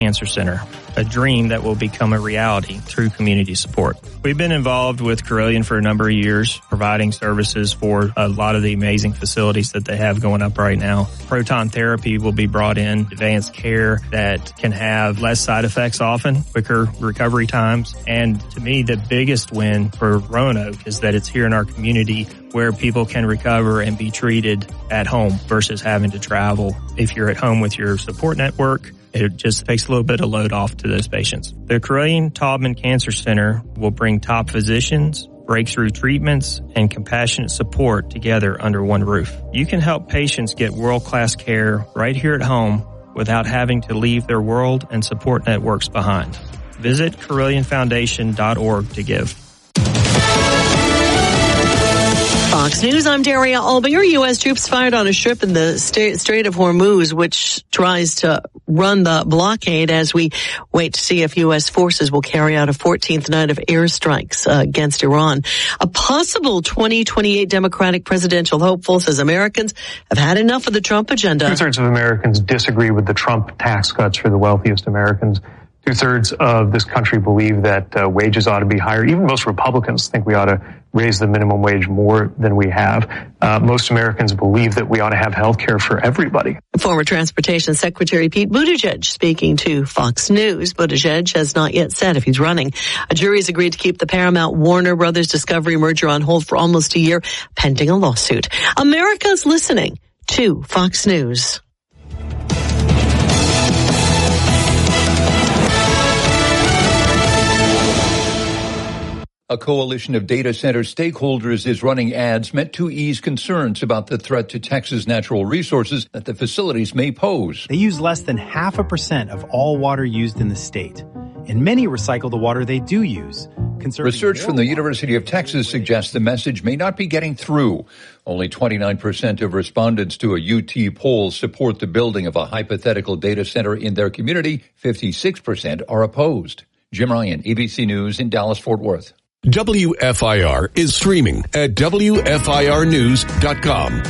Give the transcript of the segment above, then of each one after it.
Cancer Center, a dream that will become a reality through community support. We've been involved with Carilion for a number of years, providing services for a lot of the amazing facilities that they have going up right now. Proton therapy will be brought in, advanced care that can have less side effects often, quicker recovery times. And to me, the biggest win for Roanoke is that it's here in our community where people can recover and be treated at home versus having to travel. If you're at home with your support network, it just takes a little bit of load off to those patients. The Carilion Taubman Cancer Center will bring top physicians, breakthrough treatments, and compassionate support together under one roof. You can help patients get world-class care right here at home without having to leave their world and support networks behind. Visit CarillionFoundation.org to give. Fox News, I'm Daria Albier. U.S. troops fired on a ship in the Strait of Hormuz, which tries to run the blockade as we wait to see if U.S. forces will carry out a 14th night of airstrikes against Iran. A possible 2028 Democratic presidential hopeful says Americans have had enough of the Trump agenda. 2/3 of Americans disagree with the Trump tax cuts for the wealthiest Americans. 2/3 of this country believe that wages ought to be higher. Even most Republicans think we ought to raise the minimum wage more than we have. Most Americans believe that we ought to have health care for everybody. Former Transportation Secretary Pete Buttigieg speaking to Fox News. Buttigieg has not yet said if he's running. A jury's agreed to keep the Paramount Warner Brothers Discovery merger on hold for almost a year, pending a lawsuit. America's listening to Fox News. A coalition of data center stakeholders is running ads meant to ease concerns about the threat to Texas natural resources that the facilities may pose. They use less than 0.5% of all water used in the state, and many recycle the water they do use. Research from the University of Texas suggests the message may not be getting through. Only 29% of respondents to a UT poll support the building of a hypothetical data center in their community. 56% are opposed. Jim Ryan, ABC News in Dallas-Fort Worth. WFIR is streaming at WFIRnews.com.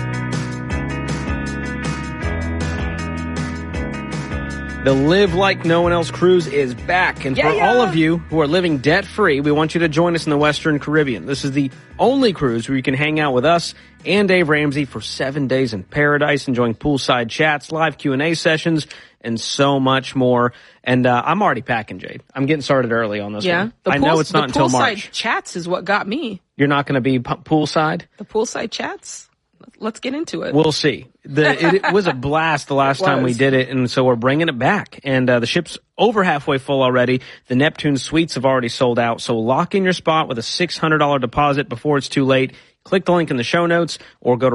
The Live Like No One Else cruise is back. And for all of you who are living debt-free, we want you to join us in the Western Caribbean. This is the only cruise where you can hang out with us and Dave Ramsey for 7 days in paradise, enjoying poolside chats, live Q&A sessions, and so much more. And I'm already packing, Jade. I'm getting started early on this one. I know it's not until March. The poolside chats is what got me. You're not going to be poolside? The poolside chats? Let's get into it. We'll see. It was a blast the last time we did it, and so we're bringing it back. And the ship's over halfway full already. The Neptune suites have already sold out, so lock in your spot with a $600 deposit before it's too late. Click the link in the show notes or go to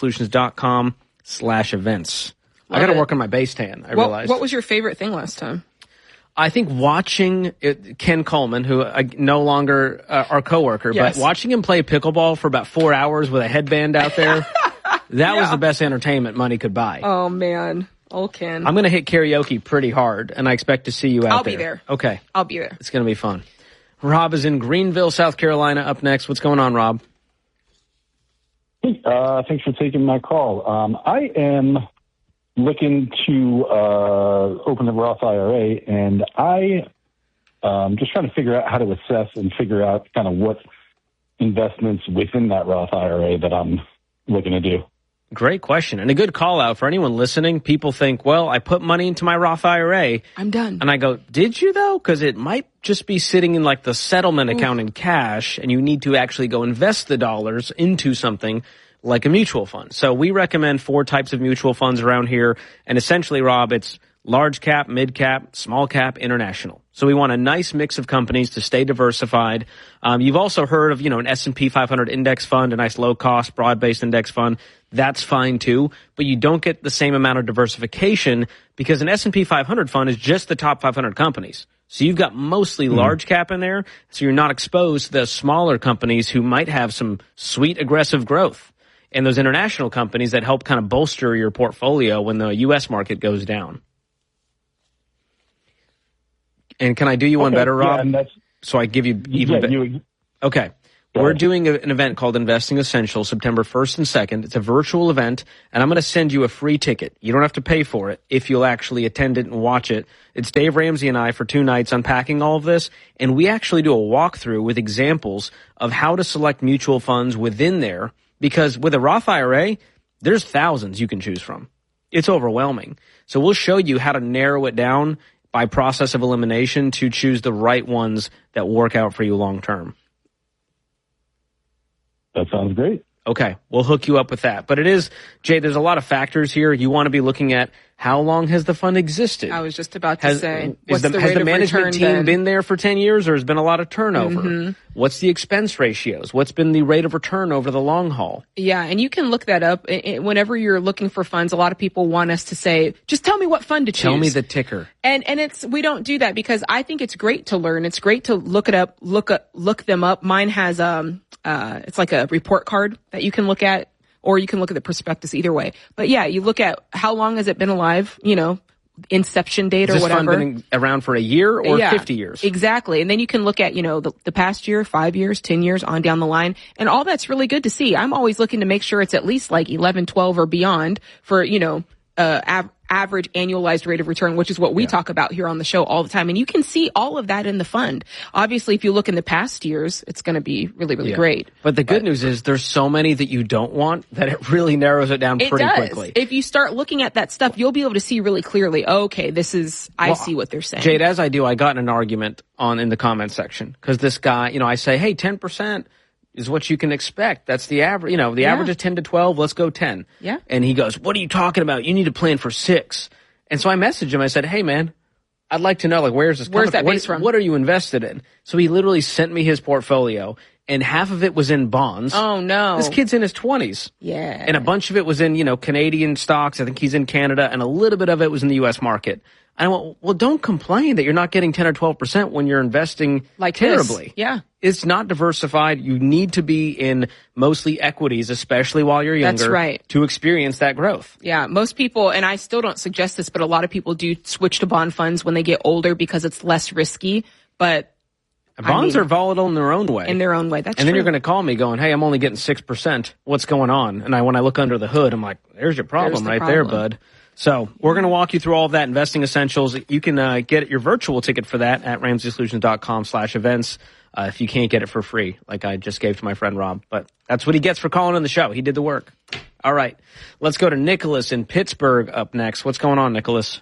RamseySolutions.com/events. I got to work on my base tan, I realized. What was your favorite thing last time? I think watching Ken Coleman, who no longer our coworker, but watching him play pickleball for about 4 hours with a headband out there, that was the best entertainment money could buy. Oh, man. Oh, Ken. I'm going to hit karaoke pretty hard, and I expect to see you out there. I'll be there. Okay. I'll be there. It's going to be fun. Rob is in Greenville, South Carolina, up next. What's going on, Rob? Hey, thanks for taking my call. I am looking to open a Roth IRA, and I just trying to figure out how to assess and figure out kind of what investments within that Roth IRA that I'm looking to do. Great question. And a good call out for anyone listening. People think, well, I put money into my Roth IRA. I'm done. And I go, did you though? Because it might just be sitting in like the settlement account in cash, and you need to actually go invest the dollars into something like a mutual fund. So we recommend 4 types of mutual funds around here. And essentially, Rob, it's large cap, mid cap, small cap, international. So we want a nice mix of companies to stay diversified. You've also heard of, an S&P 500 index fund, a nice low cost, broad-based index fund. That's fine too, but you don't get the same amount of diversification because an S&P 500 fund is just the top 500 companies. So you've got mostly large cap in there, so you're not exposed to the smaller companies who might have some sweet aggressive growth. And those international companies that help kind of bolster your portfolio when the U.S. market goes down. And can I do you one better, Rob? Yeah, and so I give you even better. Okay. We're doing an event called Investing Essentials, September 1st and 2nd. It's a virtual event, and I'm going to send you a free ticket. You don't have to pay for it if you'll actually attend it and watch it. It's Dave Ramsey and I for 2 nights unpacking all of this, and we actually do a walkthrough with examples of how to select mutual funds within there, because with a Roth IRA, there's thousands you can choose from. It's overwhelming. So we'll show you how to narrow it down by process of elimination to choose the right ones that work out for you long term. That sounds great. Okay, we'll hook you up with that. But it is, Jay, there's a lot of factors here. You want to be looking at how long has the fund existed? I was just about to say, what's has the rate the of management return team then? been there for 10 years or has been a lot of turnover? Mm-hmm. What's the expense ratios? What's been the rate of return over the long haul? Yeah, and you can look that up. Whenever you're looking for funds, a lot of people want us to say, just tell me what fund to choose. Tell me the ticker. And we don't do that because I think it's great to learn. It's great to look it up, look them up. Mine has, it's like a report card that you can look at, or you can look at the prospectus either way. But yeah, you look at how long has it been alive, inception date or whatever. Has this fund been around for a year or 50 years? Exactly. And then you can look at, the past year, 5 years, 10 years on down the line. And all that's really good to see. I'm always looking to make sure it's at least like 11, 12 or beyond for, average annualized rate of return, which is what we talk about here on the show all the time. And you can see all of that in the fund. Obviously, if you look in the past years, it's going to be really, really great. But the good news is there's so many that you don't want that it really narrows it down pretty quickly. If you start looking at that stuff, you'll be able to see really clearly, okay, I see what they're saying. Jade, as I do, I got in an argument in the comment section because this guy, I say, hey, 10% is what you can expect. That's the average. The average is 10 to 12. Let's go 10. Yeah. And he goes, what are you talking about? You need to plan for 6. And so I messaged him. I said, hey, man, I'd like to know, where's this coming from? Where's that base from? What are you invested in? So he literally sent me his portfolio, and half of it was in bonds. Oh, no. This kid's in his 20s. Yeah. And a bunch of it was in, Canadian stocks. I think he's in Canada, and a little bit of it was in the U.S. market. And I went, well, don't complain that you're not getting 10 or 12% when you're investing terribly. This. Yeah. It's not diversified. You need to be in mostly equities, especially while you're younger. That's right. To experience that growth. Yeah. Most people, and I still don't suggest this, but a lot of people do switch to bond funds when they get older because it's less risky. But bonds are volatile in their own way. In their own way. That's true. And then you're going to call me going, hey, I'm only getting 6%. What's going on? And when I look under the hood, I'm like, there's your problem there, bud. So we're going to walk you through all of that investing essentials. You can get your virtual ticket for that at RamseySolutions.com/events if you can't get it for free, like I just gave to my friend Rob. But that's what he gets for calling on the show. He did the work. All right. Let's go to Nicholas in Pittsburgh up next. What's going on, Nicholas?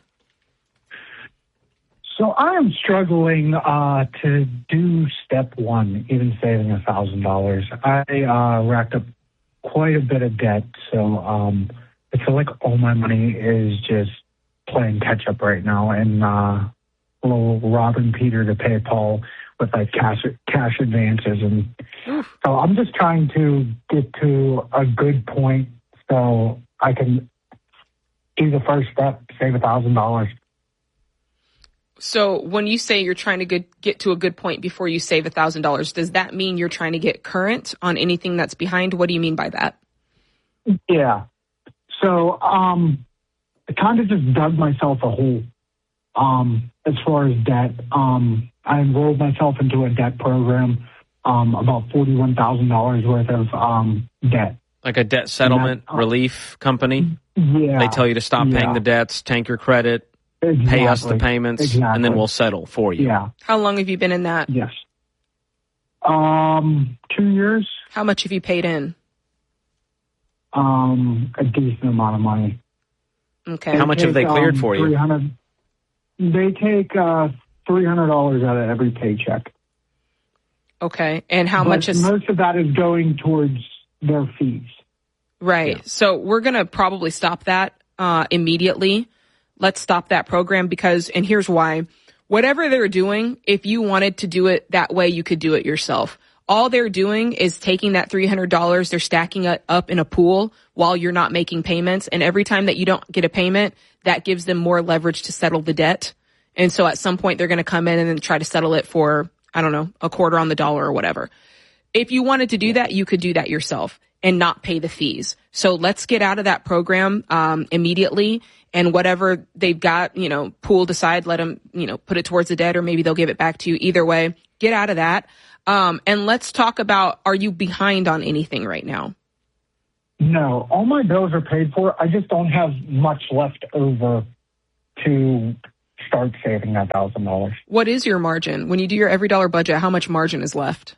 So I am struggling to do step one, even saving $1,000. I racked up quite a bit of debt, so I feel like all my money is just playing catch up right now, and little robbing Peter to pay Paul with cash advances, and so I'm just trying to get to a good point so I can do the first step, save $1,000. So when you say you're trying to get to a good point before you save $1,000, does that mean you're trying to get current on anything that's behind? What do you mean by that? Yeah. So I kind of just dug myself a hole as far as debt. I enrolled myself into a debt program, about $41,000 worth of debt. Like a debt settlement relief company? Yeah. They tell you to stop paying the debts, tank your credit, pay us the payments, and then we'll settle for you. Yeah. How long have you been in that? Yes. 2 years. How much have you paid in? A decent amount of money. Okay. How much have they cleared for you? They take $300 out of every paycheck. Okay. And how much is... Most of that is going towards their fees. Right. Yeah. So we're going to probably stop that immediately. Let's stop that program because, and here's why. Whatever they're doing, if you wanted to do it that way, you could do it yourself. All they're doing is taking that $300, they're stacking it up in a pool while you're not making payments. And every time that you don't get a payment, that gives them more leverage to settle the debt. And so at some point, they're going to come in and then try to settle it for, I don't know, a quarter on the dollar or whatever. If you wanted to do that, you could do that yourself and not pay the fees. So let's get out of that program immediately. And whatever they've got, pooled aside, let them, put it towards the debt, or maybe they'll give it back to you. Either way, get out of that. And let's talk about, are you behind on anything right now? No, all my bills are paid for. I just don't have much left over to start saving that $1,000. What is your margin? When you do your every dollar budget, how much margin is left?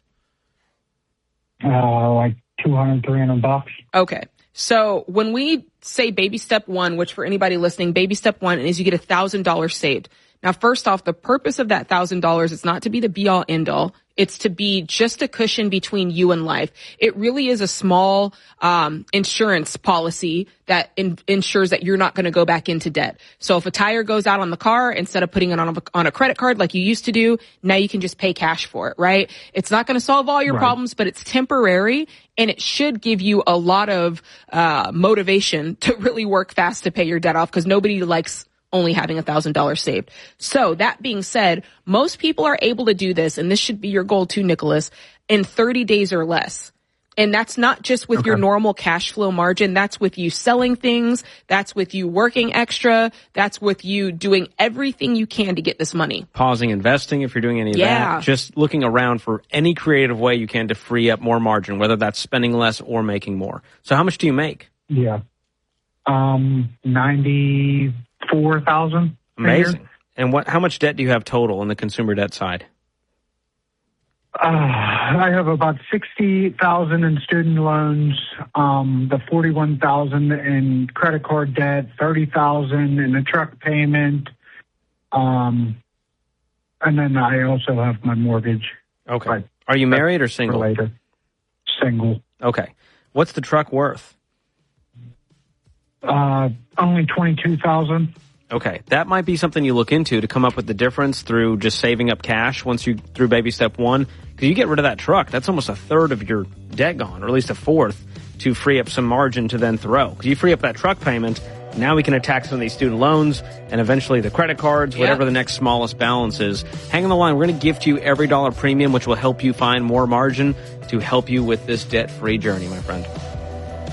Like $200, $300. Okay. So when we say baby step one, which for anybody listening, baby step one is you get $1,000 saved. Now, first off, the purpose of that $1,000 is not to be the be all end all. It's to be just a cushion between you and life. It really is a small insurance policy that ensures that you're not going to go back into debt. So if a tire goes out on the car, instead of putting it on a credit card like you used to do, now you can just pay cash for it, right? It's not going to solve all your problems, but it's temporary, and it should give you a lot of motivation to really work fast to pay your debt off, because nobody likes only having $1,000 saved. So that being said, most people are able to do this, and this should be your goal too, Nicholas, in 30 days or less. And that's not just with your normal cash flow margin. That's with you selling things. That's with you working extra. That's with you doing everything you can to get this money. Pausing investing if you're doing any of that. Just looking around for any creative way you can to free up more margin, whether that's spending less or making more. So how much do you make? Yeah. 94,000. Amazing. And how much debt do you have total on the consumer debt side? I have about 60,000 in student loans, the 41,000 in credit card debt, 30,000 in the truck payment, and then I also have my mortgage. Okay. Are you married or single? Later. Single. Okay. What's the truck worth? Only 22,000. Okay, that might be something you look into to come up with the difference through just saving up cash through baby step one. Because you get rid of that truck, that's almost a third of your debt gone, or at least a fourth, to free up some margin to then throw. Because you free up that truck payment, now we can attack some of these student loans and eventually the credit cards, whatever the next smallest balance is. Hang on the line, we're going to gift you Every Dollar Premium, which will help you find more margin to help you with this debt-free journey, my friend.